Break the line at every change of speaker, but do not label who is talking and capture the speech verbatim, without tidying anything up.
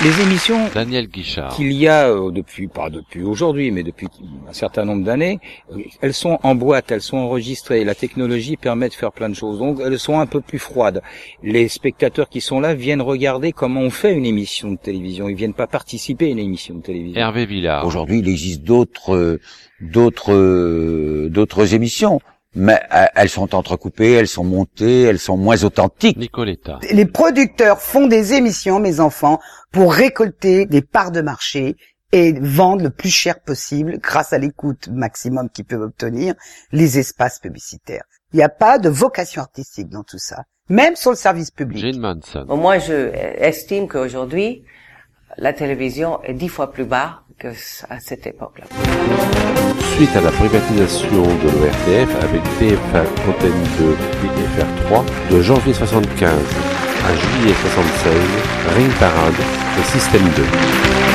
Les émissions
Daniel Guichard.
qu'il y a euh, depuis, pas depuis aujourd'hui, mais depuis un certain nombre d'années, elles sont en boîte, elles sont enregistrées. La technologie permet de faire plein de choses, donc elles sont un peu plus froides. Les spectateurs qui sont là viennent regarder comment on fait une émission de télévision. Ils viennent pas participer à une émission de télévision.
Hervé Villard.
Aujourd'hui, il existe d'autres, d'autres, d'autres émissions. Mais elles sont entrecoupées, elles sont montées, elles sont moins authentiques.
Nicoletta.
Les producteurs font des émissions, mes enfants, pour récolter des parts de marché et vendre le plus cher possible, grâce à l'écoute maximum qu'ils peuvent obtenir, les espaces publicitaires. Il n'y a pas de vocation artistique dans tout ça, même sur le service public.
Jane Manson.
Bon, moi, je estime qu'aujourd'hui, la télévision est dix fois plus bas que à cette époque-là.
Suite à la privatisation de l'O R T F avec T F un, Antenne deux et F R trois, de janvier soixante-quinze à juillet soixante-seize, Ring Parade et Système deux.